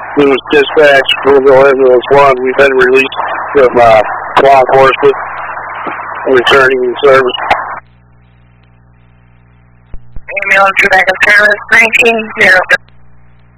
It was dispatched Louisville Ambulance 1. We've been released from law enforcement, returning in service. Ambulance Rebecca Service 19-0.